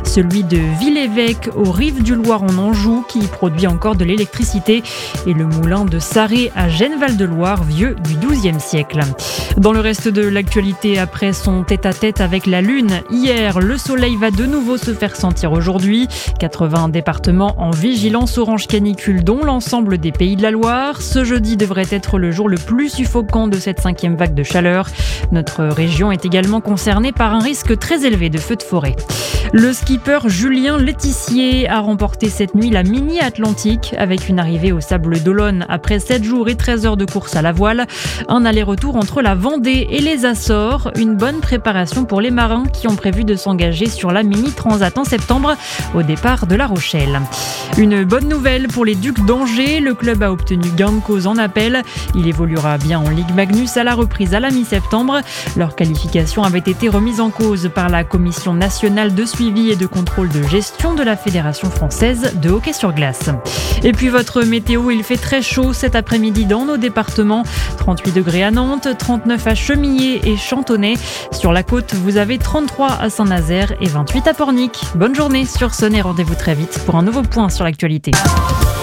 celui de Villevêque aux rives du Loir en Anjou qui produit encore de l'électricité et le moulin de Sarré à Genneval-de-Loire, vieux du XIIe siècle. Dans le reste de l'actualité, après son tête-à-tête avec la Lune, hier, le soleil va de nouveau se faire sentir aujourd'hui. 80 départements en vigilance orange canicule, dont l'ensemble des Pays de la Loire. Ce jeudi devrait être le jour le plus suffocant de cette 5e vague de chaleur. Notre région est également concernée par un risque très élevé de feux de forêt. Le skipper Julien Laetissier a remporté cette nuit la Mini Atlantique avec une arrivée au Sable d'Olonne après 7 jours et 13 heures de course à la voile. Un aller-retour entre la Vendée et les Açores. Une bonne préparation pour les marins qui ont prévu de s'engager sur la Mini Transat en septembre au départ de La Rochelle. Une bonne nouvelle pour les Ducs d'Angers. Le club a obtenu gain de cause en appel. Il évoluera bien en Ligue Magnus à la reprise à la mi-septembre. Leur qualification avait été remise en cause par la Commission nationale de suivi et de contrôle de gestion de la Fédération française de hockey sur glace. Et puis votre météo, il fait très chaud cet après-midi dans nos départements. 38 degrés à Nantes, 39 à Chemillé et Chantonnay. Sur la côte, vous avez 33 à Saint-Nazaire et 28 à Pornic. Bonne journée sur Sun et rendez-vous très vite pour un nouveau point sur l'actualité.